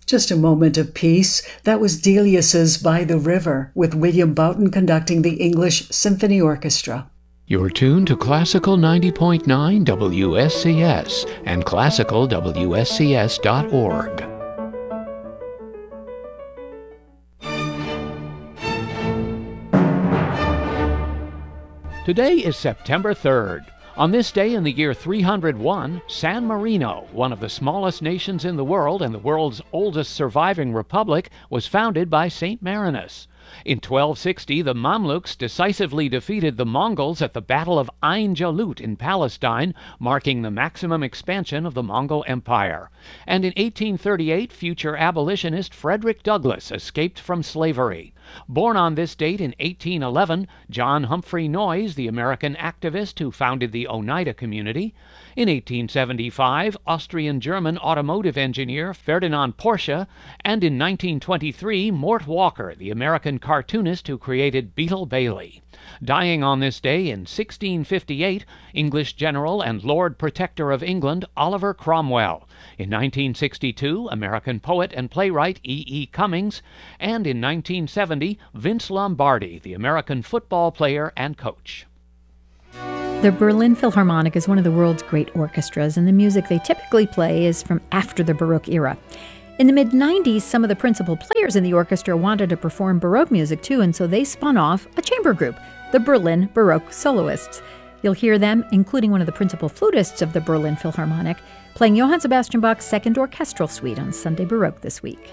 Just a moment of peace. That was Delius's By the River, with William Boughton conducting the English Symphony Orchestra. You're tuned to Classical 90.9 WSCS and classicalwscs.org. Today is September 3rd. On this day in the year 301, San Marino, one of the smallest nations in the world and the world's oldest surviving republic, was founded by Saint Marinus. In 1260, the Mamluks decisively defeated the Mongols at the Battle of Ain Jalut in Palestine, marking the maximum expansion of the Mongol Empire. And in 1838, future abolitionist Frederick Douglass escaped from slavery. Born on this date in 1811, John Humphrey Noyes, the American activist who founded the Oneida Community. In 1875, Austrian-German automotive engineer Ferdinand Porsche. And in 1923, Mort Walker, the American cartoonist who created Beetle Bailey. Dying on this day in 1658, English general and Lord Protector of England Oliver Cromwell. In 1962, American poet and playwright E. E. Cummings. And in 1970, Vince Lombardi, the American football player and coach. The Berlin Philharmonic is one of the world's great orchestras, and the music they typically play is from after the Baroque era. In the mid-90s, some of the principal players in the orchestra wanted to perform Baroque music too, and so they spun off a chamber group, the Berlin Baroque Soloists. You'll hear them, including one of the principal flutists of the Berlin Philharmonic, playing Johann Sebastian Bach's Second Orchestral Suite on Sunday Baroque this week.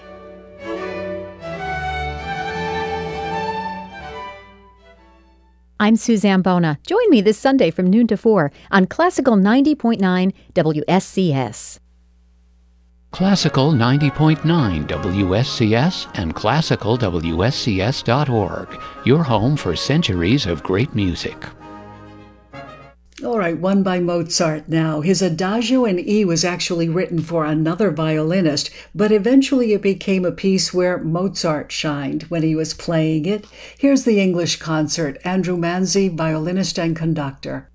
I'm Suzanne Bona. Join me this Sunday from noon to 4 on Classical 90.9 WSCS. Classical 90.9 WSCS and classicalwscs.org, your home for centuries of great music. All right, one by Mozart now. His Adagio in E was actually written for another violinist, but eventually it became a piece where Mozart shined when he was playing it. Here's the English concert, Andrew Manzi, violinist and conductor.